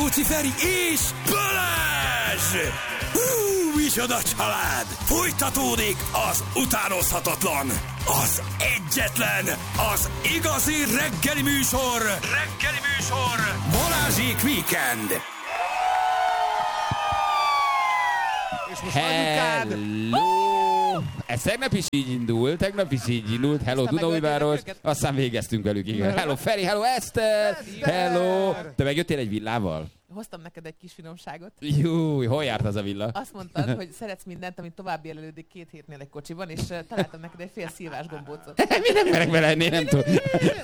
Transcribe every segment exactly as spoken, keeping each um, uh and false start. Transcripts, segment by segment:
Rákóczi Feri és Balázs! Hú, micsoda család! Folytatódik az utánozhatatlan, az egyetlen, az igazi reggeli műsor! Reggeli műsor! Balázsék Weekend! Hello! Ez tegnap is így indult, tegnap is így indult. Hello, Dunaújváros. Aztán végeztünk velük, igen. Hello, Feri, hello, Eszter! Hello! Te megjöttél egy villával? Hoztam neked egy kis finomságot. Júj, hol járt az a villa? Azt mondtad, hogy szeretsz mindent, amit tovább élelődik két hétnél egy kocsiban, és uh, találtam neked egy fél szilvás gombócot. Mi nem merek vele ennél, nem tudom.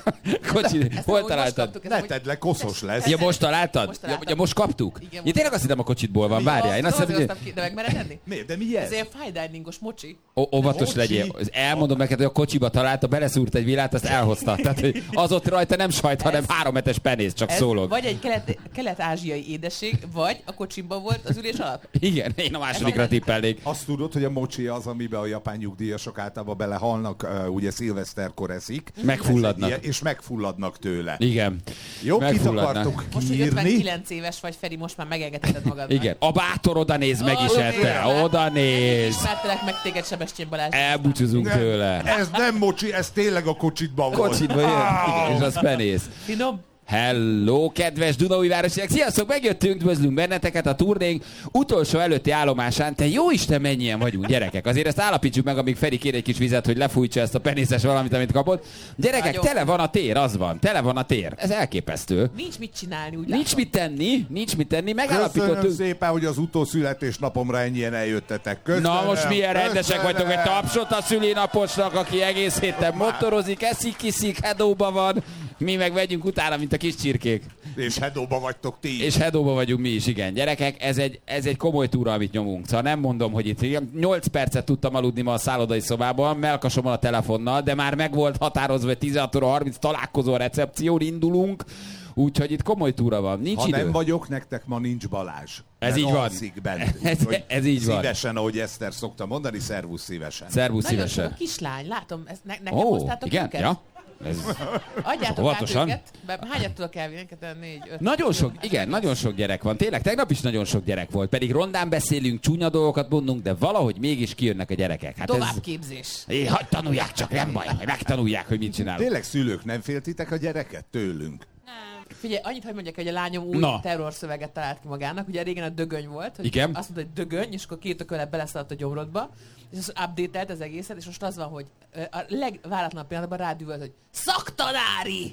Kocsi, hol találtad? Ne tedd le, koszos lesz. Ja, most találtad? Most Ja, ja, most kaptuk? Igen, Én tényleg azt hittem a kocsitból van, várjál. Én azt hiszem, hiszem, hogy... De meg mered enni? Miért? De mi ez? Ez egy fine diningos mocsi. Óvatos legyél. Elmondom neked, hogy a kocsiba találta, beleszúrt egy villát, azt elhozta. Tehát, hogy az ott rajta nem sajt, hanem hárometes penész, csak Ez szólok. vagy egy kelet, kelet-ázsiai édesség, vagy a kocsimban volt az ülés alatt. Igen, én a másodikra tippelnék. Azt tudod, hogy a mochi az, amiben a japán nyugdíjasok általában belehalnak, uh, ugye szilveszterkor eszik. Megfulladnak. Ilyen, és megfulladnak tőle. Igen. Jó, kit akartok Most, hogy kiírni? ötvenkilenc éves vagy, Feri, most már megengedheted magad. Igen. A bátor oda néz, meg is Oda ette. néz. Oda néz. Ismertelek meg téged, Sebestyén Balázs. Elbúcsúzunk Nem, tőle. Ez nem mochi, ez tényleg a kocsitban volt. Kocsitba jön. Igen, és az penész. Finom. Hello, kedves Dunaújvárosiak! Sziasztok, megjöttünk, üdvözlünk benneteket a turnénk utolsó előtti állomásán. Te jó Isten, mennyien vagyunk, gyerekek! Azért ezt állapítsuk meg, amíg Feri kér egy kis vizet, hogy lefújtsa ezt a penészes valamit, amit kapott. Gyerekek, Nagyon. tele van a tér, az van, tele van a tér. Ez elképesztő. Nincs mit csinálni, úgy Nincs látom. mit tenni, nincs mit tenni, Köszönöm megállapítottuk. szépen, hogy az utószületésnapomra ennyien eljöttetek. Köszönöm. Na most milyen rendesek Köszönöm. vagytok, egy tapsot a szülinaposnak, aki egész héten motorozik, eszik, kiszik, hedóba van. Mi meg vegyünk utána, mint a kis csirkék. És hedóba vagytok ti. És hedóba vagyunk mi is, igen. Gyerekek, ez egy, ez egy komoly túra, amit nyomunk. Szóval nem mondom, hogy itt igen, nyolc percet tudtam aludni ma a szállodai szobában, melkasomon a telefonnal, de már meg volt határozva, hogy tizenhat óra harminc találkozó a recepción, indulunk. Úgyhogy itt komoly túra van. Nincs Ha idő. nem vagyok, nektek ma nincs Balázs. Ez Mert így van. alszik bent. Ez- Úgyhogy ez így van. Szívesen, ahogy Eszter szokta mondani, szervusz szívesen. Szervusz Nagyon szívesen. sok a kislány, látom, ezt ne, nekem Ó, hoztátok igen, őket? ja. Ez... Adjátok Óvatosan. át őket. Be, hányat tudok elvinni? Neked négy, öt. Nagyon sok, igen, nagyon sok gyerek van. Tényleg, tegnap is nagyon sok gyerek volt. Pedig rondán beszélünk, csúnya dolgokat mondunk, de valahogy mégis kijönnek a gyerekek. Hát ez... Továbbképzés. É, hagyd tanulják csak, nem baj, megtanulják, hogy mit csinálunk. Tényleg szülők, nem féltitek a gyereket tőlünk? Figyelj, annyit, hogy mondjak, hogy a lányom új Na. terrorszöveget talált ki magának. Ugye régen a dögöny volt. Hogy Igen. Azt mondta, hogy dögöny, és akkor két ökölet beleszaladt a gyomrodba. És az update-elt az egészet, és most az van, hogy ö, a legváratlanabb pillanatban rádüvölt, hogy szaktanári!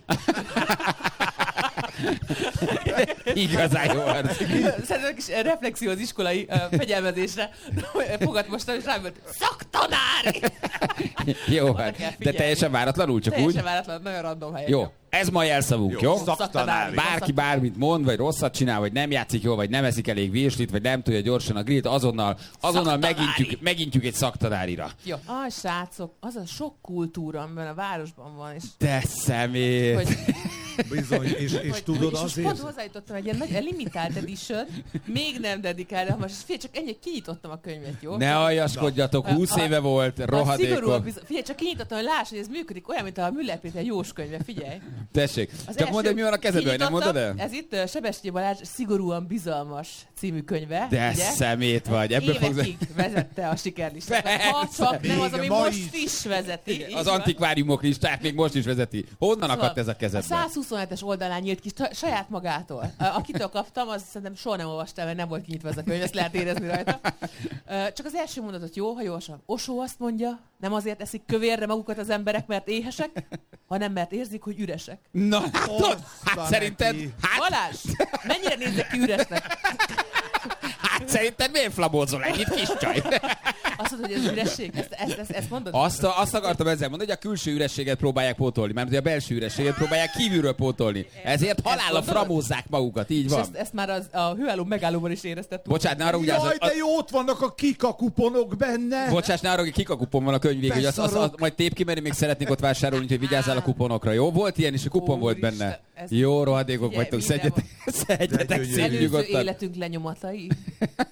Igazán jó arc. Szerintem egy kis reflexió az iskolai uh, fegyelmezésre fogad most, és rám volt, szaktanári! Jó, Oda hát, kell de figyelni. teljesen váratlanul, csak Teljesen úgy. váratlan, nagyon random helyen. Jó, ez ma jelszavunk, jó? Szaktanári. Bárki bármit mond, vagy rosszat csinál, vagy nem játszik jól, vagy nem eszik elég virslit, vagy nem tudja gyorsan a grillt, azonnal, azonnal Szaktanári. megintjük, megintjük egy szaktanárira. Jó. Ah, srácok, az a sok kultúra, amiben a városban van, és De szemét! hogy, Bizony, és, és hogy, tudod és azért... pont hozzájutottam egy ilyen nagy limitált edition, még nem dedikálni, de most figyelj, csak ennyi, kinyitottam a könyvet, jó? Ne aljaskodjatok, húsz éve volt, A szigorúan rohadékok. biz... Figyelj, csak kinyitottam, hogy láss, hogy ez működik, olyan, mint a Müller Péter Jós könyve, figyelj. Tessék, Az csak mondd, hogy mi van a kezedben, nem mondod el? Ez itt uh, Sebestyén Balázs Szigorúan bizalmas című könyve. De ugye? szemét vagy, ebből fogsz... Évekig vezette a sikerlistát. Ha Persze. csak nem az, ami Még ma most is. is vezeti. Így Az van. antikváriumok listát még most is vezeti. Honnan akadt ez a A kezedben? százhuszonhetes oldalán nyílt ki ta- saját magától. Uh, Akitől kaptam, az szerintem soha nem olvastam, mert nem volt kinyitva ez a könyv, ezt lehet érezni rajta. Uh, Csak az első mondatot jó, ha jól sem. Osó azt mondja, nem azért eszik kövérre magukat az emberek, mert éhesek, hanem mert érzik, hogy üresek. Na, hát, hát szerinted... neki. Hát, Balázs, mennyire nézek ki üresnek? hát szerinted miért flamózol ennyit, kis csaj? Azt mondod, hogy ez üresség? Ezt, ezt, ezt, ezt mondod? Azt, a, azt akartam ezzel mondani, hogy a külső ürességet próbálják pótolni, mert ugye a belső ürességet próbálják kívülről pótolni. Ezért halálra gondolod? framózzák magukat, így És van. ezt, ezt már az, a hőálló megállóban is éreztettük. Bocsánat, ne arra úgy Jaj, de jó, ott vannak a kikakuponok benne. Bocsáss, ne arra, hogy kikakupon van a könyv végig, hogy azt, azt, azt majd tép ki, mert én még szeretnék ott vásárolni, úgyhogy vigyázzál a kuponokra, jó? Volt ilyen is, a kupon volt Úristen, benne. ez- Jó, rohadékok Figyelj, vagytok, minden szedjetek, szedjetek gyönyörű. szép Előző nyugodtan. életünk lenyomatai.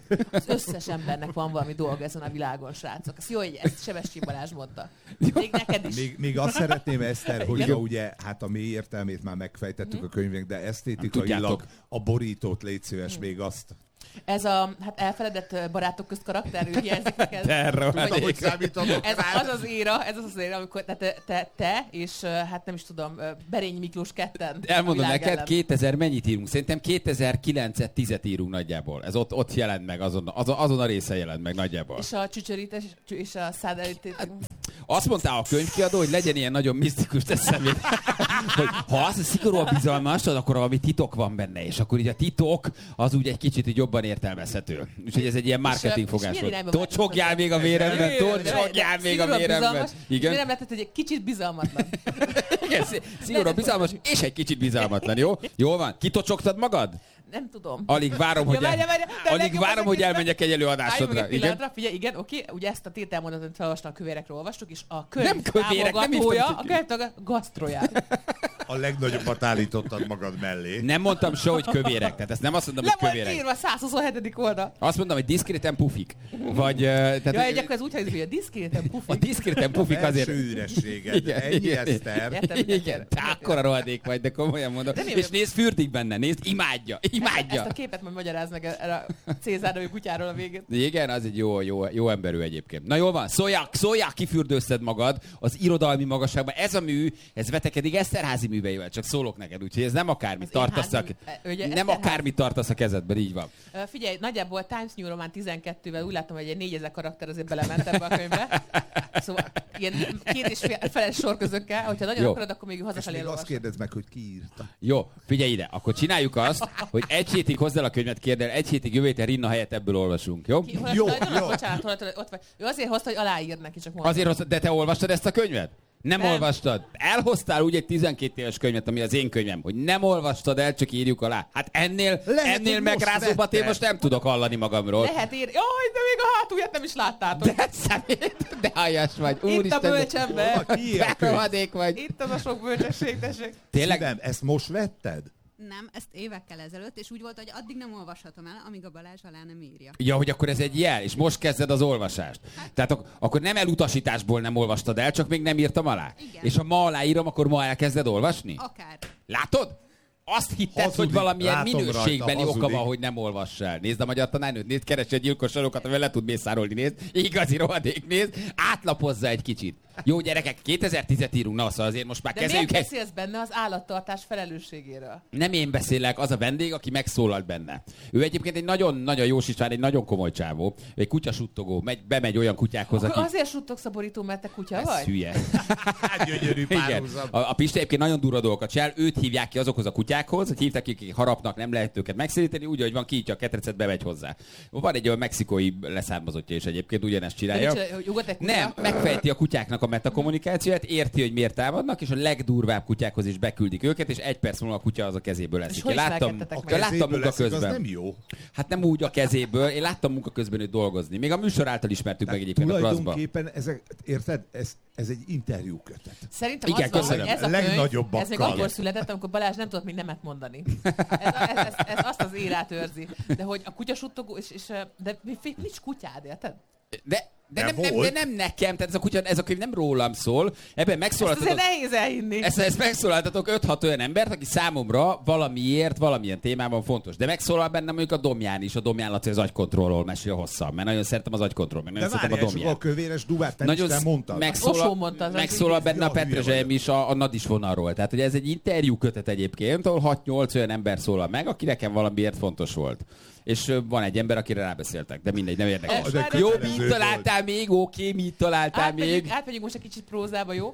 Az összes embernek van valami dolga ezen a világon, srácok. Ez jó, hogy ezt Sebestyén Balázs mondta. Még neked is. Még, még azt szeretném, Eszter, hogy Igen. ugye, hát a mély értelmét már megfejtettük a könyvnek, de esztétikailag Tudjátok. a borítót légy szíves még azt. Ez a hát elfeledett barátok közt karakter, ő hiányzik neked. Terror. Vagy- Hogy számítatok Ez rá? az az éra, ez az az éra, amikor te, te, te, te és uh, hát nem is tudom, uh, Berényi Miklós ketten. Elmondom a világ neked, ellen. kétezer mennyit írunk? Szerintem kétezer-kilencet, tízet írunk nagyjából. Ez ott, ott jelent meg, azon, azon, azon a része jelent meg nagyjából. És a csücsörítés és a szádállítét. Azt mondta a könyvkiadó, hogy legyen ilyen nagyon misztikus, teszem még, hogy ha az a szigorúan bizalmas, az akkor valami titok van benne, és akkor így a titok az úgy egy kicsit így jobban értelmezhető. Úgyhogy ez egy ilyen marketing és fogás milyen volt. irányba Tocsogjál még a véremben, tocsogjál még a Szigorúan véremben. bizalmas, és Igen, miért nem lehetett, hogy egy kicsit bizalmatlan? igen, szí- szigorúan bizalmas, és egy kicsit bizalmatlan, jó? Jól van? Kitocsogtad magad? Nem tudom. Alig várom, hogy, Ja, várja, el... várja, de Alig legjobb várom, az hogy egészben- elmenjek egy Álljunk előadásodra. meg egy Igen? pillanatra, figyelj, igen, oké, ugye ezt a tételmondatot felolvastam, a kövérekről olvastuk, és a könyv Nem kövérek, nem is támogatója, tudom, a könyv taga- gasztroját. A legnagyobbat állítottad magad mellé. Nem mondtam soha, hogy kövérek, tehát ezt nem azt mondtam, Le hogy volt kövérek. írva száz huszonhetedik oldal. Azt mondom, hogy diszkréten pufik. Vagy, uh, tehát, Ja, egy akkor ez úgy hangzik, hogy a diszkréten a pufik. diszkréten pufik azért... Belső ürességed. Ennyi, Eszter. Értem, hogy Igen, te akkora rohadék vagy, de komolyan mondom. De mi- És nézd, fürdik benne, nézd, imádja, imádja. Ezt a képet majd magyaráz meg erre a Cézár nevű kutyáról a végén. Igen, az egy jó, jó, jó emberű egyébként. Na jól van, szóljak, szóljak, kifürdőzted magad az irodalmi magasságban. Ez a mű, ez vetekedik Eszterházi műveivel, csak szólok neked, úgyhogy ez nem akármit Az én tartasz a, házim- e, ugye nem Eszterház- akármit tartasz a kezedben, így van. Ö, Figyelj, nagyjából Times New Roman tizenkettővel úgy látom, hogy egy négyezer karakter azért belement ebbe a könyvbe. Szóval ilyen két és fél feles sorközökkel, hogyha nagyon Jó. akarod, akkor még És hazafelé még azt elolvasd. kérdezd meg, hogy ki írta. Jó, figyelj ide, akkor csináljuk azt, hogy egy hétig hozd el a könyvet, kérd el, egy hétig jövő héten Rinna helyett ebből olvasunk, jó? Ki, hol, Jó, jó, jó. Bocsánat, hol, hol, ott vagy. Ő azért hozta, hogy aláír neki, csak mondom. Azért hoztad, de te olvastad ezt a könyvet? Nem, Nem. olvastad. Elhoztál úgy egy tizenkét éves könyvet, ami az én könyvem, hogy nem olvastad el, csak írjuk alá. Hát ennél, Lehet, ennél hogy megrázóbbat most én vetted. most nem tudok hallani magamról. Lehet ír... Jaj, de még a hátulját nem is láttátok. De szemét, de aljas vagy. Itt a Úristen, de- bölcsember. Ki írt de könyv? rohadék vagy. Itt az a sok bölcsesség, tessék. Tényleg? Szívem, ezt most vetted? Nem, ezt évekkel ezelőtt, és úgy volt, hogy addig nem olvashatom el, amíg a Balázs alá nem írja. Ja, hogy akkor ez egy jel, és most kezded az olvasást. Tehát ak- akkor nem elutasításból nem olvastad el, csak még nem írtam alá. Igen. És ha ma aláírom, akkor ma elkezded olvasni? Akár. Látod? Azt hitted, Hazudik. hogy valamilyen Látom minőségbeli rajta, oka hazudik. van, hogy nem olvassál. Nézd a magyar tanárnőt, nézd, keresse a gyilkos sorokat, amivel le tud mészárolni, nézd. Igazi rohadék, nézd. Átlapozza egy kicsit. Jó gyerekek, kétezer-tízet írunk, na szóval azért most már De miért kezeljük egy... beszélsz benne az állattartás felelősségéről? Nem én beszélek, az a vendég, aki megszólalt benne. Ő egyébként egy nagyon-nagyon jó sisvár, egy nagyon komoly csávó. Ő egy kutyasuttogó, megy, bemegy olyan kutyákhoz, Akkor aki... azért suttogsz a borító, mert te kutya Ez vagy? hülye. Hát gyönyörű Igen. párhuzam. A, a Pisti egyébként nagyon durva dolgokat csinál, őt hívják ki azokhoz a kutyákhoz, hogy hívták, akik harapnak, nem lehet őket megszéríteni, úgy, hogy van kiítja a ketrecet, bemegy hozzá. Van egy olyan mexikói leszármazottja is egyébként, ugyanezt De csinálja. mit csinál, hogy ugat egy kutya? Nem, megfejti a kutyáknak a metakommunikációját, érti, hogy miért támadnak, és a legdurvább kutyákhoz is beküldik őket, és egy perc múlva a kutya az a kezéből leszik. hogy Én láttam, ismerkedtetek A meg? én láttam kezéből munka leszik, az közben. nem jó. Hát nem úgy a kezéből, én láttam munka közben őt dolgozni. Még a műsor által ismertük meg Tehát egyébként a Klaszba. tulajdonképpen ezek, érted? Ez, ez egy interjú kötet. Szerintem Igen, az van, köszönöm. hogy ez a Legnagyobbakkal. könyv, ez még akkor született, amikor Balázs nem tudott még nemet mondani. Ez, ez, ez, ez azt az élet őrzi. De hogy a kutyasuttogó, és, és de mi- mi- nincs kutyád, érted? De, de, De nem, nem, de volt. nem nekem, tehát ez a, kutya, ez a könyv nem rólam szól. Ebben Ezt azért megszólaltatok, nehéz elhinni. ezt, ezt megszólaltatok öt-hat olyan embert, aki számomra valamiért, valamilyen témában fontos. De megszólal bennem mondjuk a Domján is, a Domján Laci az agykontrollról mesél hosszan, mert nagyon szeretem az agykontroll, meg De nagyon szeretem a várjál, csak Domján. a kövéres duvát te Nagyon is te mondtad. Osó megszólal, mondta, az megszólal az benne a Ja, hülye Petrezselyem vagyok. is a, a Nadis vonalról. Tehát ugye ez egy interjú kötet egyébként, ahol hat-nyolc olyan ember szólal meg, aki nekem valamiért fontos volt. És ö, van egy ember, akire rábeszéltek, de mindegy, nem érdekes. Az egy Jó, kötelező mit találtál még? Oké, mit találtál még? Átmegyünk, átmegyünk most egy kicsit prózába, jó?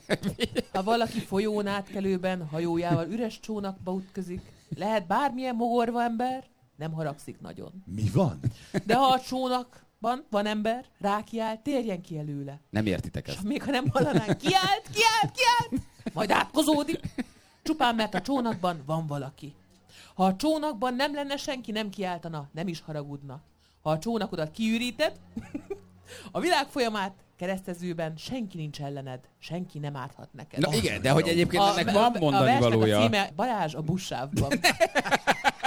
Ha valaki folyón átkelőben hajójával üres csónakba ütközik, lehet bármilyen mogorva ember, nem haragszik nagyon. Mi van? De ha a csónakban van ember, rákiáll, térjen ki előle. Nem értitek És ezt. még ha nem hallanánk, kiált, kiált, kiált, majd átkozódik. Csupán mert a csónakban van valaki. Ha a csónakban nem lenne senki, nem kiáltana, nem is haragudna. Ha a csónakodat kiüríted, a világ folyamát keresztezőben senki nincs ellened, senki nem árthat neked. Na igen, de hogy egyébként ennek a, van a mondani versnek valója. a címe Balázs a buszsávban.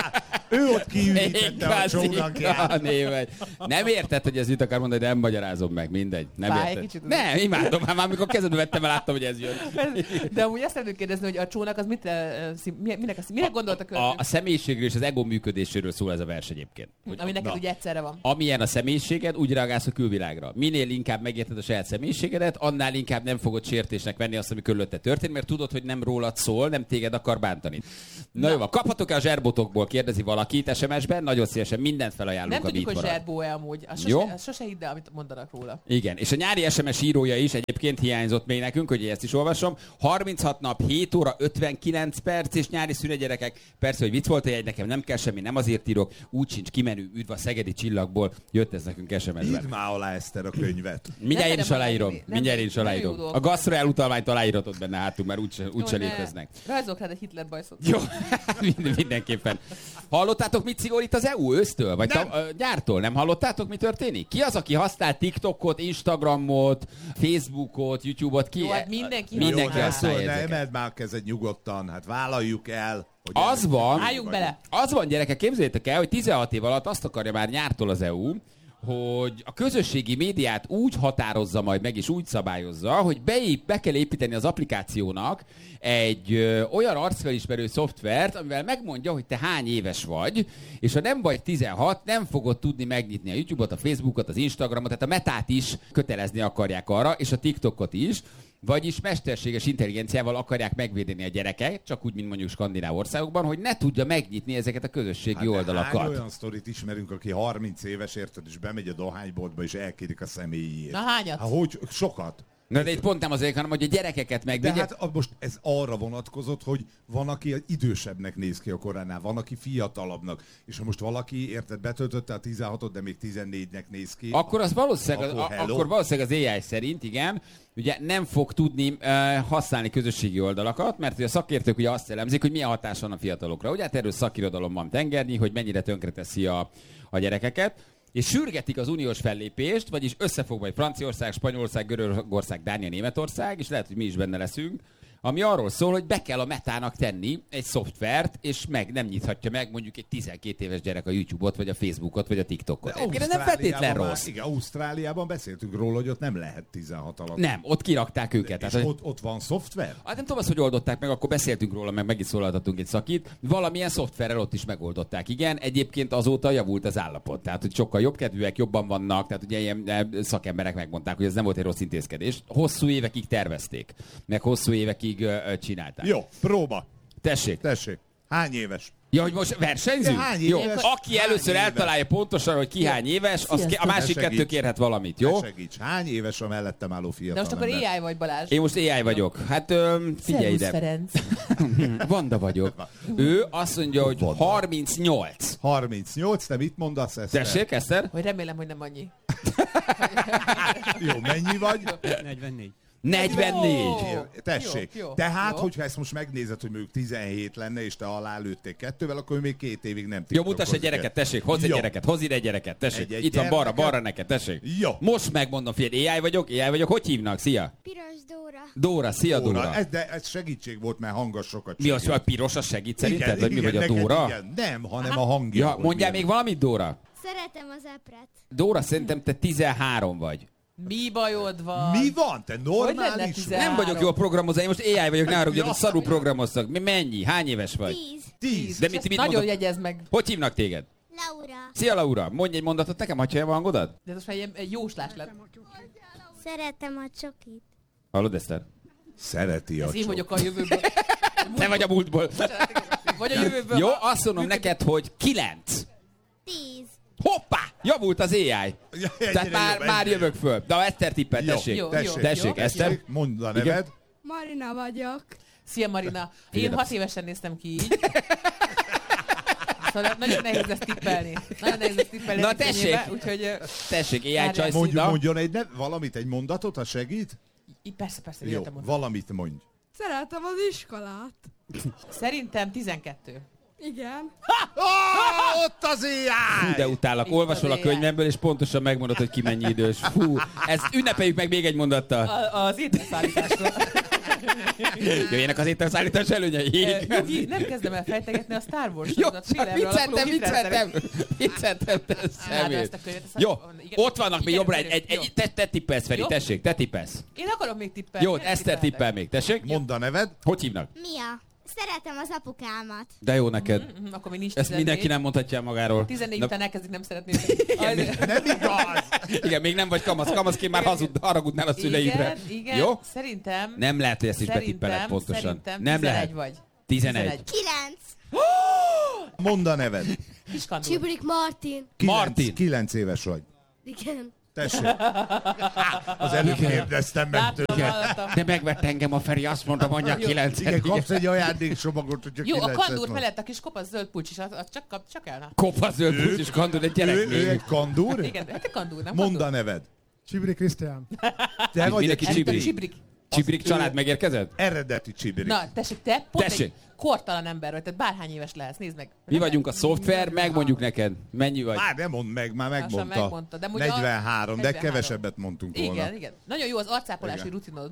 Ő ott kiürítette a Igazi csónakját. vagy. Nem érted, hogy ez mit akar mondani, de nem magyarázom meg, mindegy. Nem Fáj egy érted. kicsit. Nem, imádom, már amikor kezedbe vettem, láttam, hogy ez jön. De amúgy azt szeretném kérdezni, hogy a csónak az mit, eh, szín- mi- minek, a- minek gondolt a A, költő? a személyiségről és az ego működéséről szól ez a vers egyébként. Hogy, Ami neked na, ugye egyszerre van. amilyen a személyiséged, úgy reagálsz a külvilágra. Minél inkább megérted a saját személyiségedet, annál inkább nem fogod sértésnek venni azt, ami körülötte történt, mert tudod, hogy nem rólad szól, nem téged akar bántani. Na, Na. jó, kaphatok-e a zserbotokból, kérdezi valakit es em es-ben, nagyon szívesen mindent felajánlunk, Nem ami tudjuk, itt hogy marad. zserbó-e amúgy. Azt Jó. sose, azt sose hidd el, amit mondanak róla. Igen, és a nyári es em es írója is egyébként hiányzott még nekünk, hogy ezt is olvasom. harminchat nap, hét óra, ötvenkilenc perc és nyári szünet, gyerekek. Persze, hogy vicc volt a jegy, nekem nem kell semmi, nem azért írok, úgy sincs kimenő, üdv a szegedi csillagból, jött ez nekünk es em es-ben. Írd már alá, Eszter, a könyvet. Mindjárt én Nem is merem aláírom, aláírni. Nem mindjárt én jó- is nem jó aláírom. dolgok. A gasztro elutalványt aláíratod benne hátul, mert úgyse, úgyse Jó, ne. léteznek. Rajzolok rád egy Hitler bajszot. Jó, minden, mindenképpen. Hallottátok, mit szigorít az é u ősztől? Vagy Nem. ta, ö, gyártól? Nem hallottátok, mi történik? Ki az, aki használ TikTokot, Instagramot, Facebookot, YouTube-ot? Ki? Jó, hát mindenki Mindenki használ. használja Ne ezeket. emeld már a kezed nyugodtan, hát vállaljuk el. Hogy Az ennek- van, Álljunk bele. az van, gyerekek, képzeljétek el, hogy tizenhat év alatt azt akarja már nyártól az é u, hogy a közösségi médiát úgy határozza majd meg, és úgy szabályozza, hogy beép, be kell építeni az applikációnak egy ö, olyan arcfelismerő szoftvert, amivel megmondja, hogy te hány éves vagy, és ha nem vagy tizenhat, nem fogod tudni megnyitni a YouTube-ot, a Facebookot, az Instagramot, tehát a Metát is kötelezni akarják arra, és a TikTokot is, vagyis mesterséges intelligenciával akarják megvédeni a gyereket, csak úgy, mint mondjuk skandináv országokban, hogy ne tudja megnyitni ezeket a közösségi Hát de oldalakat. hány olyan sztorit ismerünk, aki harminc éves, érted, és bemegy a dohányboltba, és elkérik a személyét. Na hányat? Hát hogy? Sokat. Na de itt pont nem azért, hanem hogy a gyerekeket De megvédje. hát a- most ez arra vonatkozott, hogy van, aki idősebbnek néz ki a koránál, van, aki fiatalabbnak. És ha most valaki, érted, betöltötte a tizenhatot, de még tizennégynek néz ki. Akkor az valószínűleg, Akkor a, hello. akkor valószínűleg az á i szerint, igen, ugye nem fog tudni uh, használni közösségi oldalakat, mert ugye a szakértők ugye azt elemzik, hogy milyen hatás van a fiatalokra. Ugye hát erről szakirodalom van tengernyi, hogy mennyire tönkreteszi a, a gyerekeket. És sürgetik az uniós fellépést, vagyis összefog majd Franciaország, Spanyolország, Görögország, Dánia, Németország, és lehet, hogy mi is benne leszünk, ami arról szól, hogy be kell a Metának tenni egy szoftvert, és meg nem nyithatja meg mondjuk egy tizenkét éves gyerek a YouTube-ot, vagy a Facebookot, vagy a TikTokot. De Egyébként ez nem feltétlen Ausztráliában rossz. Már, igen, Ausztráliában beszéltünk róla, hogy ott nem lehet tizenhat alatt. Nem, ott kirakták őket. És Tehát, ott, ott van szoftver? hát nem tudom azt, hogy oldották meg, akkor beszéltünk róla, meg meg is szólaltatunk egy szakit. Valamilyen szoftverrel ott is megoldották. Igen, egyébként azóta javult az állapot. Tehát, hogy sokkal jobb kedvűek, jobban vannak, tehát ugye ilyen eh, szakemberek megmondták, hogy ez nem volt egy rossz intézkedés. Hosszú évekig tervezték, meg hosszú évekig ö, ö, csinálták. Jó, próba. Tessék. Tessék. Hány éves? Ja, hogy most versenyzünk? De hány Jó, éves? aki Hány először éves? eltalálja pontosan, hogy ki hány éves, az ki, a Sziasztok. másik Ne kettő segíts. kérhet valamit, jó? Ne segíts. Hány éves a mellettem álló De fiatal most akkor ember? á i vagy Balázs. Én most á i vagyok. Hát ö, figyelj Szervusz, ide. Ferenc. Vanda vagyok. Ő azt mondja, hogy Vanda. harmincnyolc. harmincnyolc, te mit mondasz, Eszter? Tessék, Eszter? Hogy remélem, hogy nem annyi. Jó, mennyi vagy? negyvennégy. negyvennégy. Jó. Tessék. Jó, jó, Tehát, jó. hogyha ezt most megnézed, hogy mondjuk tizenhét lenne, és te alá lőttél kettővel, akkor még két évig nem Jó, mutass egy gyereket, tessék, hozz egy Jó. gyereket, hozz ide egy gyereket, tessék. Egy- egy Itt van balra, gyermeket. balra neked, tessék. Jó. Most megmondom, figyelj, á i vagyok, á i vagyok, hogy hívnak? Szia. Piros Dóra. Dóra, szia Dóra. Dóra. Ez, de ez segítség volt, mert hangos sokat Mi az, segít. hogy a piros, az segít szerinted? Igen, Vagy mi igen, vagy a neked Dóra? Igen. Nem, hanem a hangja. Ja, hogy mondjál milyen. még valamit, Dóra? Szeretem az epret. Dóra, szerintem te tizenhárom vagy. Mi bajod van? Mi van? Te lenne normális tizen- Nem vagyok jól programozva, én most á i vagyok, ne haragudj, Ja. szarul programoztak. Mi mennyi? Hány éves vagy? Tíz. Tíz. De mit, mit Nagyon mondod? jegyezd meg. Hogy hívnak téged? Laura. Szia, Laura, mondj egy mondatot nekem, hagyja el a hangodat? De ez most már ilyen egy jóslás lett. Szeretem a csokit. Hallod, Eszter? Szereti a Ez én csok. vagyok a jövőből. Te vagy a múltból. Vagy a jövőből. Jó, azt mondom neked, hogy kilenc. Tíz. Hoppá! Javult az á i. Ja, Tehát egyre már, jobb, már egyre jövök föl. De Eszter tippel, Jó, tessék. jó, tessék, Tessék, jó. Eszter. Mondd a Igen. neved. Marina vagyok. Szia Marina. Figyelj, Én de- hat évesen néztem ki így. Szóval nagyon nehéz ezt tippelni. Nagyon nehéz ezt tippelni. Na, egy tessék. könnyébe, Úgyhogy ö, Tessék, á i Várjál. csaj, Mondjon, szida. mondjon egy nev, valamit, egy mondatot, ha segít. így persze, persze, Jó, értem mondani. valamit mondj. Szeretem az iskolát. Szerintem tizenkettő. Igen. Oh, ott az á i! Fú, de utállak. Itt Olvasol a az á i. könyvemből, és pontosan megmondod, hogy ki mennyi idős. Fú, ezt ünnepeljük meg még egy mondattal. A, az ételszállításról. Jöjjenek az ételszállítás előnyei. Ö, Nyugi, nem kezdem el fejtegetni a Star Wars Jó, sorozat thrillerről alapuló vicceltem, vicceltem, hitrendszerek. vicceltem, te Imádom szemét. ezt a könyvet, ezt Jó, a- igen, ott vannak még igen, jobbra egy, igen, egy, jó. egy te, te tippelsz, Feri, Jó. tessék, te tippelsz. Én akarok még tippelni. Jó, nem Eszter tippeltek. tippel még, tessék. Mondd a neved. Hogy hívnak? Mia. Szeretem az apukámat. De jó neked. Mhm, akkor még nincs Ezt tizennégy. mindenki nem mondhatja el magáról. tizennégy Na, után elkezdik nem szeretni. Azért- Nem igaz! igen, még nem vagy kamasz. Kamaszként már hazud, haragudnál a szüleidre. Igen, igen. Jó? Szerintem... Nem lehet, hogy ezt is Szerintem, betippeled pontosan. Szerintem Nem tizenegy lehet. vagy. tizenegy. Kilenc. Mondd a neved. Kiskandul. Csibrik Martin. Kilenc, Martin. Kilenc éves vagy. Igen. Tessék. Az előbb kérdeztem meg Láttam, tőle. hallottam. De megvett engem a Feri, azt mondta, mondja Jó. kilencet. Igen, kapsz egy ajándékcsomagot, hogyha Jó, a kilencet kandúr mond. mellett a kis kopasz zöld pulcs is, az, az csak, kap, csak elna. Kopasz zöld pusz és kandul, egy gyerek Ő, ő még. egy kandúr? Igen, hát a kandúr, nem Mondd a kandúr. neved. Csibri Krisztián. Te vagy Mindenki egy Csibrik. Csibrik. Csibrik Az család ő- megérkezett? Eredeti csibrik. Na, tessék, te pont Tessék. egy kortalan ember vagy, tehát bárhány éves lehetsz, nézd meg. Mi vagyunk a szoftver, megmondjuk neked. Mennyi vagy? Már nem mondd meg, már Lassan megmondta. megmondta, de amúgy a- negyvenhárom, de negyvenhárom. kevesebbet mondtunk volna. Igen, igen. Nagyon jó az arcápolási Igen. rutinod.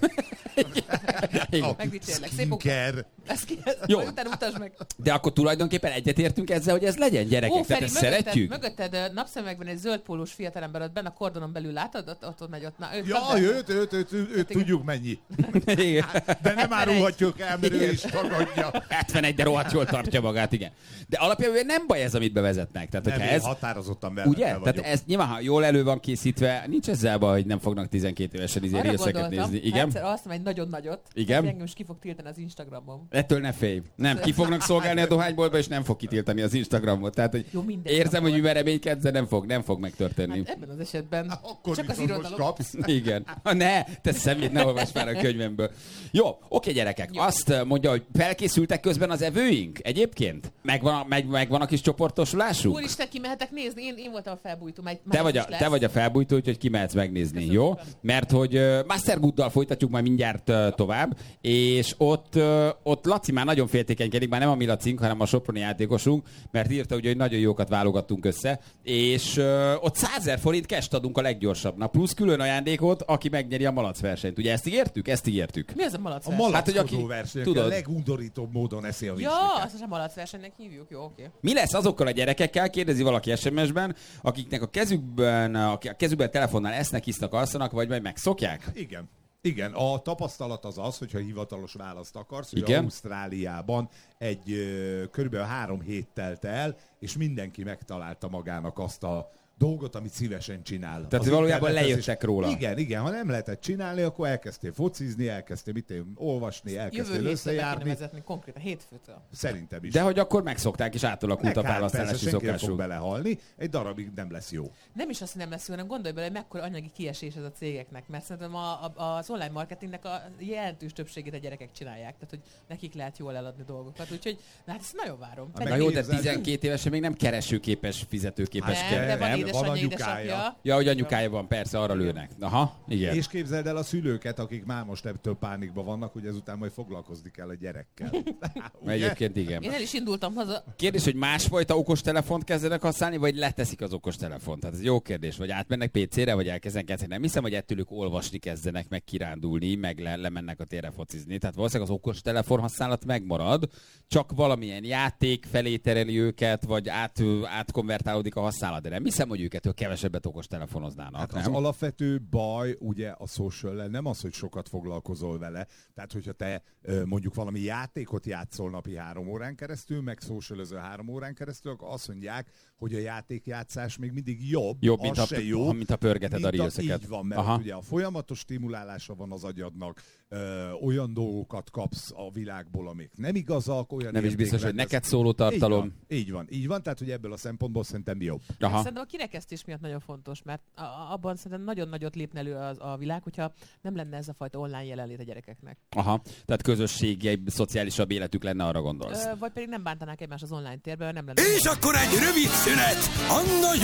Igen. Megdicsérlek. Szép munka. Skinker. Ezt ki, Jó. majd utána utasd meg. De akkor tulajdonképpen egyetértünk ezzel, hogy ez legyen gyerekek. Ó, Tehát Feri, ezt mögötted, szeretjük? mögötted ö, napszemekben egy zöld pólós fiatalember ott benne a kordonon belül látod, ott, ott, ott megy ott. Na, őt Ja, kapd el. őt, őt, őt, őt, őt tudjuk mennyi. Igen. De nem hetvenegy. árulhatjuk el, mert ő is tagadja. hetvenegy, de rohadt jól tartja magát, igen. De alapjában nem baj ez, amit bevezetnek. Tehát, Nem, hogyha én ez, határozottan mellette ugye? vagyok. Tehát ez nyilván, ha jól elő van készítve, nincs ezzel baj, hogy nem fognak tizenkét évesen izé Arra részeket gondoltam, nézni. Igen? egyszer azt mondom, egy nagyon nagyot. Igen? hogy engem is ki fog tiltani az Instagramon. Ettől ne félj. Nem, ki fognak szolgálni a dohányboltba, és nem fog kitiltani az Instagramot. Tehát, hogy Jó, mindegy, érzem, akkor. hogy mivel reménykedsz, de nem fog, nem fog megtörténni. Hát ebben az esetben Akkor csak az viszont most irodalom. kapsz. Igen. Ha ne, te szemét, ne olvasd már a könyvemből. Jó, oké gyerekek, Jó. azt mondja, hogy felkészültek közben az evőink egyébként? Megvan, a- meg, megvan a kis csoportosulásuk? Úristen, ki mehetek nézni? Én, én voltam a felbújtó. Már Te vagy, a, is lesz. te vagy a felbújtó, úgyhogy kimehetsz megnézni, Köszönöm jó? szépen. Mert hogy uh, Master Gooddal folytatjuk majd mindjárt uh, tovább, és ott, uh, ott Laci már nagyon féltékenykedik, már nem a mi Lacink, hanem a soproni játékosunk, mert írta ugye, hogy nagyon jókat válogattunk össze, és uh, ott százezer forint cash adunk a leggyorsabbnak, plusz külön ajándékot, aki megnyeri a malac versenyt. Ugye ezt ígértük? Ezt ígértük. Mi az a malac A verseny? Hát, hogy malackozó aki- verseny, tudod. a legundorítóbb módon eszi a Ja, virsliket. azt a malac versenynek hívjuk, jó, oké. Mi lesz azokkal a gyerekekkel, kérdezi valaki es em es-ben, akiknek a kezükben, a kezükben telefonnal esznek, isznak, alszanak, vagy majd megszokják? Igen. Igen, a tapasztalat az az, hogyha hivatalos választ akarsz, hogy Igen. Ausztráliában egy ö, körülbelül három hét telt el, és mindenki megtalálta magának azt a dolgot, amit szívesen csinál. Tehát Az valójában internethez lejöttek is- róla. Igen, igen, ha nem lehetett csinálni, akkor elkezdtél focizni, elkezdtél mit én, olvasni, Jövő elkezdtél hétre be kéne összejárni. vezetni konkrétan, hétfőtől. Szerintem is. De hogy akkor megszokták, és átalakult a Meg hát, választási persze, senki nem fog szokásuk. belehalni, egy darabig nem lesz jó. Nem is azt, hogy nem lesz jó, hanem gondolj bele, hogy mekkora anyagi kiesés ez a cégeknek, mert szerintem a, a, az online marketingnek a jelentős többségét a gyerekek csinálják, tehát hogy nekik lehet jól eladni dolgokat, úgyhogy na, hát ezt nagyon várom. Hát Na Tegyék- jó, de Képzeld el. tizenkét évesen még nem keresőképes, fizetőképes Hát nem, kell. de van nem, édesanyja, van édesapja. anyukája. Ja, hogy anyukája van, persze, arra lőnek. Aha, igen. És képzeld el a szülőket, akik már most ebből pánikban vannak, hogy ezután majd foglalkozni kell a gyerekkel. Ugye? Egyébként igen. Én el is indultam haza. Kérdés, hogy másfajta okostelefont kezdenek használni, vagy leteszik az okostelefont? Tehát ez jó kérdés. Vagy átmennek pé cére, vagy elkezdenek játszani. Nem hiszem, hogy ettől ők olvasni kezdenek, meg kirándulni, meg le, lemennek a térre focizni. Tehát valószínűleg az okostelefon használat megmarad, csak valamilyen játék felé tereli őket, vagy át, átkonvertálódik a használat. De nem hiszem, hogy őket kevesebbet okostelefonoznának. Hát nem? az alapvető baj ugye a social nem az, hogy sokat foglalkozol vele. Tehát, hogyha te ö, mondjuk valami játékot játszol napi három órán keresztül, meg socialözöl három órán keresztül, akkor azt mondják, hogy a játékjátszás még mindig jobb, Jobb, az mint ha, se jó, ha, mint ha pörgeted mint a reelseket. Így van, mert Aha. ugye a folyamatos stimulálása van az agyadnak, ö, olyan dolgokat kapsz a világból, amik nem igazak, olyan Nem is biztos, hogy értékrendez- neked szóló tartalom. Így van, így van, így van, tehát hogy ebből a szempontból szerintem jobb. Aha. Szerintem a kirekesztés miatt nagyon fontos, mert a- a- abban szerintem nagyon nagyot lépne elő az, a világ, hogyha nem lenne ez a fajta online jelenlét a gyerekeknek. Aha. Tehát közösségi, szociálisabb életük lenne, arra gondolsz. Ö, vagy pedig nem bántanák egymást az online térben, mert nem lenne. És akkor egy rövid szünet a